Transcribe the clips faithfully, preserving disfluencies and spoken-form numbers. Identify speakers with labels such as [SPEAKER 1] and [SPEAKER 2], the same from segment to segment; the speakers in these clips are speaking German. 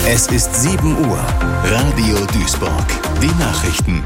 [SPEAKER 1] Es ist sieben Uhr. Radio Duisburg. Die Nachrichten.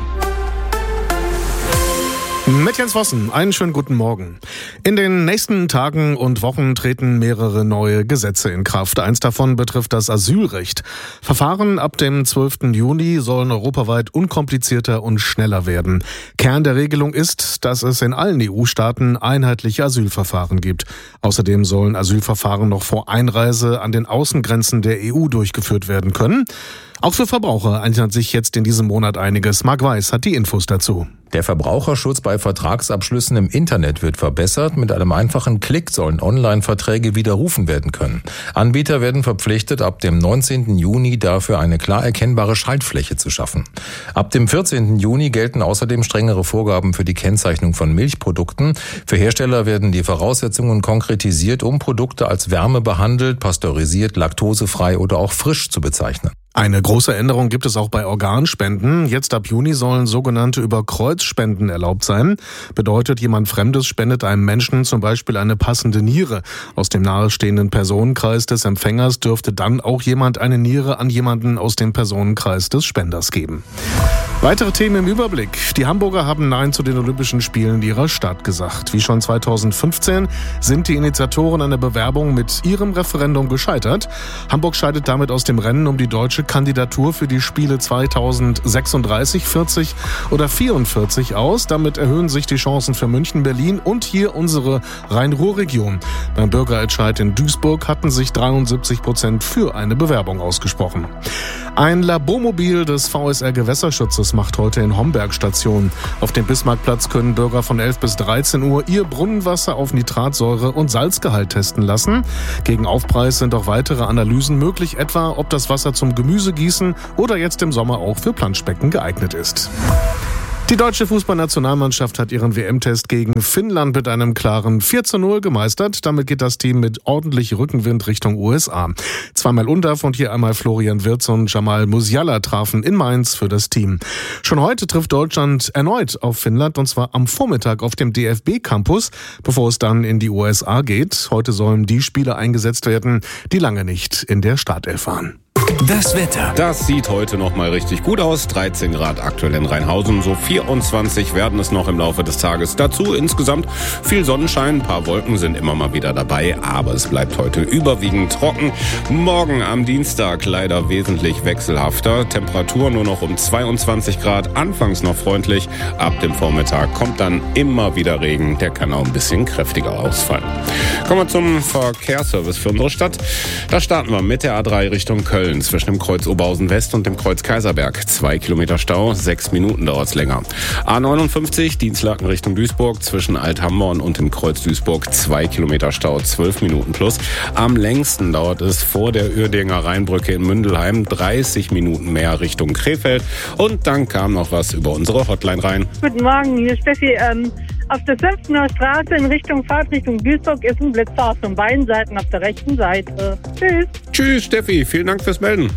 [SPEAKER 2] Mit Jens Vossen, einen schönen guten Morgen. In den nächsten Tagen und Wochen treten mehrere neue Gesetze in Kraft. Eins davon betrifft das Asylrecht. Verfahren ab dem zwölften Juni sollen europaweit unkomplizierter und schneller werden. Kern der Regelung ist, dass es in allen E U-Staaten einheitliche Asylverfahren gibt. Außerdem sollen Asylverfahren noch vor Einreise an den Außengrenzen der E U durchgeführt werden können. Auch für Verbraucher ändert sich jetzt in diesem Monat einiges. Marc Weiß hat die Infos dazu.
[SPEAKER 3] Der Verbraucherschutz bei Vertragsabschlüssen im Internet wird verbessert. Mit einem einfachen Klick sollen Online-Verträge widerrufen werden können. Anbieter werden verpflichtet, ab dem neunzehnten Juni dafür eine klar erkennbare Schaltfläche zu schaffen. Ab dem vierzehnten Juni gelten außerdem strengere Vorgaben für die Kennzeichnung von Milchprodukten. Für Hersteller werden die Voraussetzungen konkretisiert, um Produkte als wärmebehandelt, pasteurisiert, laktosefrei oder auch frisch zu bezeichnen.
[SPEAKER 2] Eine große Änderung gibt es auch bei Organspenden. Jetzt ab Juni sollen sogenannte Überkreuzspenden erlaubt sein. Bedeutet, jemand Fremdes spendet einem Menschen zum Beispiel eine passende Niere. Aus dem nahestehenden Personenkreis des Empfängers dürfte dann auch jemand eine Niere an jemanden aus dem Personenkreis des Spenders geben. Weitere Themen im Überblick. Die Hamburger haben Nein zu den Olympischen Spielen ihrer Stadt gesagt. Wie schon zweitausendfünfzehn sind die Initiatoren einer Bewerbung mit ihrem Referendum gescheitert. Hamburg scheidet damit aus dem Rennen um die deutsche Kandidatur für die Spiele zweitausendsechsunddreißig, vierzig oder vierundvierzig aus. Damit erhöhen sich die Chancen für München, Berlin und hier unsere Rhein-Ruhr-Region. Beim Bürgerentscheid in Duisburg hatten sich dreiundsiebzig Prozent für eine Bewerbung ausgesprochen. Ein Labormobil des V S R Gewässerschutzes macht heute in Homberg Station. Auf dem Bismarckplatz können Bürger von elf bis dreizehn Uhr ihr Brunnenwasser auf Nitratsäure und Salzgehalt testen lassen. Gegen Aufpreis sind auch weitere Analysen möglich, etwa ob das Wasser zum Gemüsegießen oder jetzt im Sommer auch für Planschbecken geeignet ist. Die deutsche Fußballnationalmannschaft hat ihren W M-Test gegen Finnland mit einem klaren vier zu null gemeistert. Damit geht das Team mit ordentlich Rückenwind Richtung U S A. Zweimal Undav und hier einmal Florian Wirtz und Jamal Musiala trafen in Mainz für das Team. Schon heute trifft Deutschland erneut auf Finnland, und zwar am Vormittag auf dem D F B-Campus, bevor es dann in die U S A geht. Heute sollen die Spieler eingesetzt werden, die lange nicht in der Startelf waren.
[SPEAKER 1] Das Wetter.
[SPEAKER 4] Das sieht heute noch mal richtig gut aus. dreizehn Grad aktuell in Rheinhausen, so vierundzwanzig werden es noch im Laufe des Tages. Dazu insgesamt viel Sonnenschein, ein paar Wolken sind immer mal wieder dabei, aber es bleibt heute überwiegend trocken. Morgen am Dienstag leider wesentlich wechselhafter. Temperatur nur noch um zweiundzwanzig Grad, anfangs noch freundlich. Ab dem Vormittag kommt dann immer wieder Regen, der kann auch ein bisschen kräftiger ausfallen. Kommen wir zum Verkehrsservice für unsere Stadt. Da starten wir mit der A drei Richtung Köln. Zwischen dem Kreuz Oberhausen West und dem Kreuz Kaiserberg. Zwei Kilometer Stau, sechs Minuten dauert es länger. A neunundfünfzig, Dienstlaken Richtung Duisburg, zwischen Althamborn und dem Kreuz Duisburg. Zwei Kilometer Stau, zwölf Minuten plus. Am längsten dauert es vor der Uerdinger Rheinbrücke in Mündelheim. dreißig Minuten mehr Richtung Krefeld. Und dann kam noch was über unsere Hotline rein.
[SPEAKER 5] Guten Morgen, hier ist Steffi. Ähm, auf der Sölftener Straße in Richtung Fahrtrichtung Duisburg ist ein Blitzer auf beiden Seiten auf der rechten Seite. Tschüss.
[SPEAKER 4] Tschüss, Steffi. Vielen Dank fürs Melden.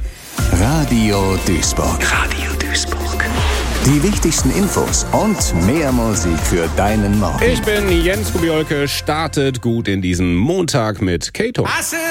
[SPEAKER 1] Radio Duisburg. Radio Duisburg. Die wichtigsten Infos und mehr Musik für deinen Morgen.
[SPEAKER 4] Ich bin Jens Kubiolke, startet gut in diesen Montag mit Kato.